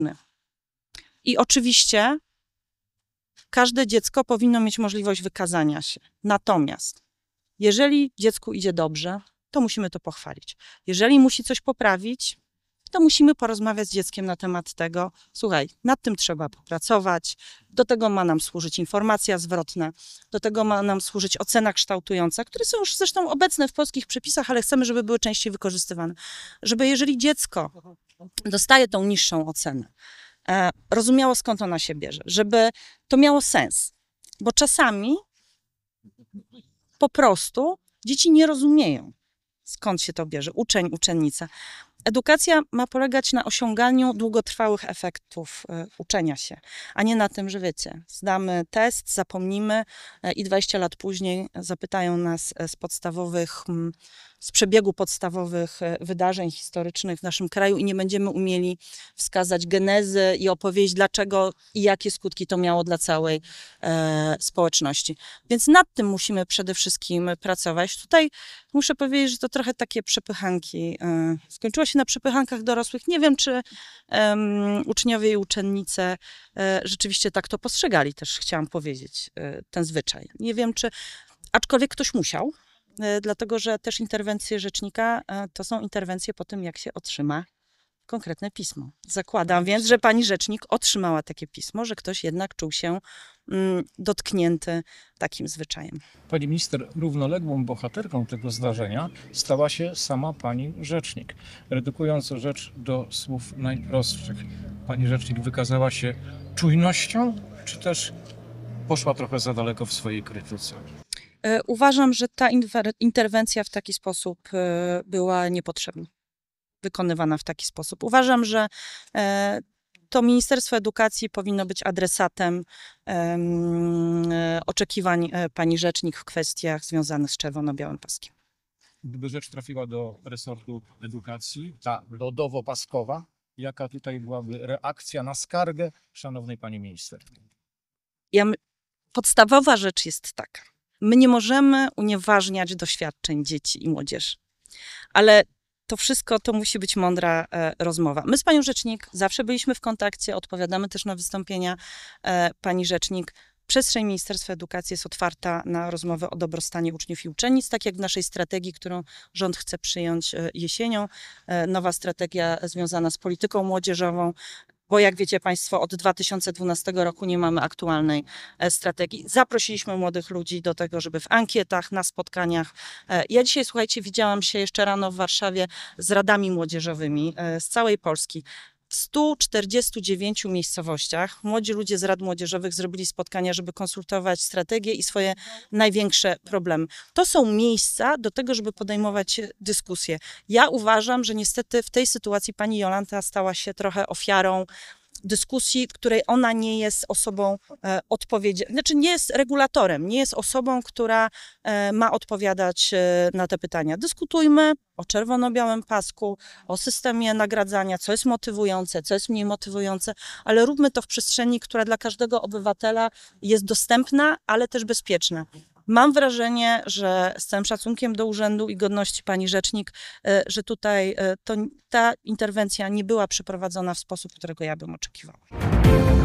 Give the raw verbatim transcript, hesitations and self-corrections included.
I oczywiście każde dziecko powinno mieć możliwość wykazania się. Natomiast jeżeli dziecku idzie dobrze, to musimy to pochwalić. Jeżeli musi coś poprawić, to musimy porozmawiać z dzieckiem na temat tego, słuchaj, nad tym trzeba popracować, do tego ma nam służyć informacja zwrotna, do tego ma nam służyć ocena kształtująca, które są już zresztą obecne w polskich przepisach, ale chcemy, żeby były częściej wykorzystywane. Żeby jeżeli dziecko dostaje tą niższą ocenę, e, rozumiało, skąd ona się bierze, żeby to miało sens, bo czasami po prostu dzieci nie rozumieją, skąd się to bierze, uczeń, uczennica. Edukacja ma polegać na osiąganiu długotrwałych efektów y, uczenia się, a nie na tym, że wiecie, zdamy test, zapomnimy y, i dwadzieścia lat później zapytają nas y, z podstawowych, y, z przebiegu podstawowych y, wydarzeń historycznych w naszym kraju i nie będziemy umieli wskazać genezy i opowiedzieć, dlaczego i jakie skutki to miało dla całej y, społeczności. Więc nad tym musimy przede wszystkim pracować. Tutaj muszę powiedzieć, że to trochę takie przepychanki. Y, skończyło się na przepychankach dorosłych. Nie wiem, czy um, uczniowie i uczennice e, rzeczywiście tak to postrzegali, też chciałam powiedzieć, e, ten zwyczaj. Nie wiem, czy, aczkolwiek ktoś musiał, e, dlatego że też interwencje rzecznika e, to są interwencje po tym, jak się otrzyma konkretne pismo. Zakładam więc, że pani rzecznik otrzymała takie pismo, że ktoś jednak czuł się mm, dotknięty takim zwyczajem. Pani minister, równoległą bohaterką tego zdarzenia stała się sama pani rzecznik. Redukując rzecz do słów najprostszych, pani rzecznik wykazała się czujnością, czy też poszła trochę za daleko w swojej krytyce? E, uważam, że ta inwer- interwencja w taki sposób e, była niepotrzebna. Wykonywana w taki sposób. Uważam, że e, to Ministerstwo Edukacji powinno być adresatem e, oczekiwań e, pani rzecznik w kwestiach związanych z czerwono-białym paskiem. Gdyby rzecz trafiła do resortu edukacji, ta lodowo-paskowa, jaka tutaj byłaby reakcja na skargę szanownej pani minister? Ja, podstawowa rzecz jest taka. My nie możemy unieważniać doświadczeń dzieci i młodzieży, ale to wszystko to musi być mądra e, rozmowa. My z panią rzecznik zawsze byliśmy w kontakcie, odpowiadamy też na wystąpienia e, pani rzecznik. Przestrzeń Ministerstwa Edukacji jest otwarta na rozmowę o dobrostanie uczniów i uczennic, tak jak w naszej strategii, którą rząd chce przyjąć e, jesienią. E, nowa strategia związana z polityką młodzieżową, bo jak wiecie państwo, od dwa tysiące dwunastego roku nie mamy aktualnej e, strategii. Zaprosiliśmy młodych ludzi do tego, żeby w ankietach, na spotkaniach. E, ja dzisiaj, słuchajcie, widziałam się jeszcze rano w Warszawie z radami młodzieżowymi e, z całej Polski. W stu czterdziestu dziewięciu miejscowościach młodzi ludzie z rad młodzieżowych zrobili spotkania, żeby konsultować strategię i swoje największe problemy. To są miejsca do tego, żeby podejmować dyskusje. Ja uważam, że niestety w tej sytuacji pani Jolanta stała się trochę ofiarą dyskusji, w której ona nie jest osobą e, odpowiedzialną, znaczy nie jest regulatorem, nie jest osobą, która e, ma odpowiadać e, na te pytania. Dyskutujmy o czerwono-białym pasku, o systemie nagradzania, co jest motywujące, co jest mniej motywujące, ale róbmy to w przestrzeni, która dla każdego obywatela jest dostępna, ale też bezpieczna. Mam wrażenie, że z całym szacunkiem do urzędu i godności pani rzecznik, że tutaj to, ta interwencja nie była przeprowadzona w sposób, którego ja bym oczekiwała.